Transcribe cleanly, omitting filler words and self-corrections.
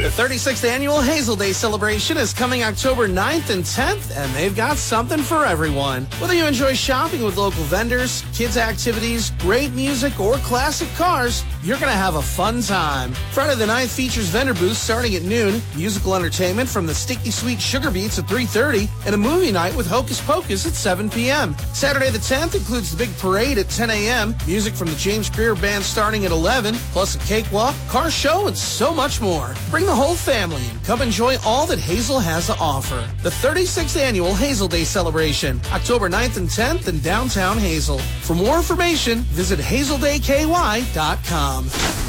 The 36th annual Hazel Day celebration is coming October 9th and 10th, and they've got something for everyone. Whether you enjoy shopping with local vendors, kids' activities, great music, or classic cars, you're going to have a fun time. Friday the 9th features vendor booths starting at noon, musical entertainment from the Sticky Sweet Sugar Beats at 3:30, and a movie night with Hocus Pocus at 7 p.m. Saturday the 10th includes the big parade at 10 a.m., music from the James Greer Band starting at 11, plus a cakewalk, car show, and so much more. Bring the whole family and come enjoy all that Hazel has to offer. The 36th annual Hazel Day celebration, October 9th and 10th in downtown Hazel. For more information, visit hazeldayky.com.